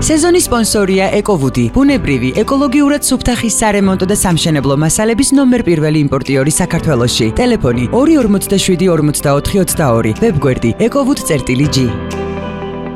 სეზონის სპონსორია ეკოვუდი, ბუნებრივი, ეკოლოგიურად სუფთახის სარემონტო და სამშენებლო მასალების ნომერ პირველი იმპორტიორი საქართველოში. ტელეფონი 247 44 22, ვებგვერდი ekovud.gr